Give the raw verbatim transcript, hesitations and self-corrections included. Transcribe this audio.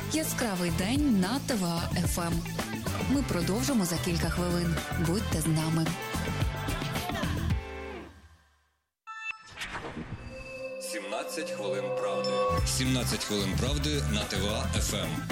Яскравий день на ТВА еф ем. Ми продовжимо за кілька хвилин. Будьте з нами. сімнадцять хвилин правди. сімнадцять хвилин правди на ТВА еф ем.